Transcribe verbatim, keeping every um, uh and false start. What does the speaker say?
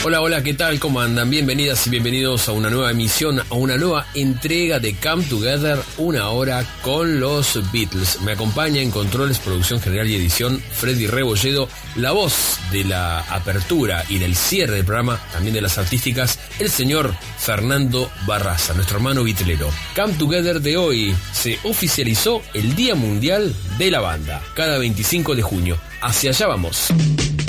Hola, hola, ¿qué tal? ¿Cómo andan? Bienvenidas y bienvenidos a una nueva emisión, a una nueva entrega de Come Together, una hora con los Beatles. Me acompaña en controles, producción general y edición Freddy Rebolledo, la voz de la apertura y del cierre del programa, también de las artísticas, el señor Fernando Barraza, nuestro hermano bitlero. Come Together de hoy se oficializó el Día Mundial de la Banda, cada veinticinco de junio. Hacia allá vamos.